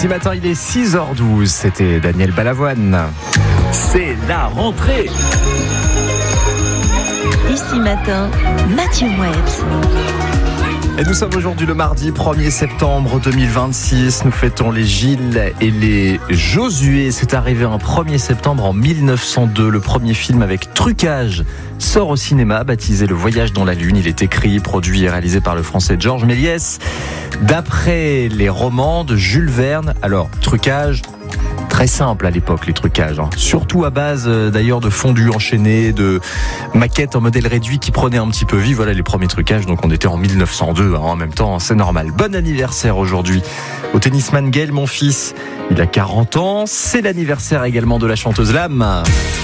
Ici matin, il est 6h12. C'était Daniel Balavoine. C'est la rentrée. Ici matin, Mathieu Moebs. Et nous sommes aujourd'hui le mardi 1er septembre 2026. Nous fêtons les Gilles et les Josué. C'est arrivé un 1er septembre en 1902. Le premier film avec trucage sort au cinéma, baptisé Le Voyage dans la Lune. Il est écrit, produit et réalisé par le français Georges Méliès, d'après les romans de Jules Verne. Alors, trucage, très simple à l'époque, les trucages, surtout à base d'ailleurs de fondus enchaînés, de maquettes en modèle réduit qui prenaient un petit peu vie. Voilà les premiers trucages, donc on était en 1902, en même temps c'est normal. Bon anniversaire aujourd'hui au tennisman Gaël Monfils, il a 40 ans, c'est l'anniversaire également de la chanteuse Lame.